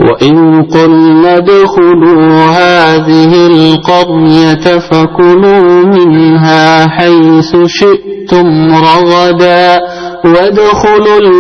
وإن قلنا ادخلوا هذه القرية فكلوا منها حيث شئتم رغدا وادخلوا